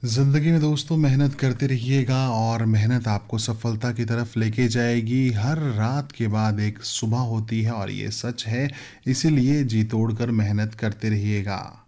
ज़िंदगी में दोस्तों मेहनत करते रहिएगा और मेहनत आपको सफलता की तरफ लेके जाएगी। हर रात के बाद एक सुबह होती है और ये सच है, इसीलिए जी तोड़कर मेहनत करते रहिएगा।